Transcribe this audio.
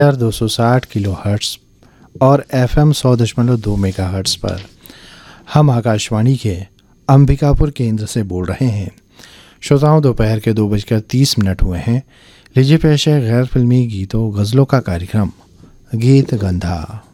260 kilo hertz और FM 100.2 mega hertz पर। हम आकाशवाणी के अंबिकापुर केंद्र से बोल रहे हैं। श्रोताओं, दोपहर के 2:30 हुए हैं। लीजिए पेश है गैर फिल्मी गीतों गज़लों का कार्यक्रम गीत गंधा।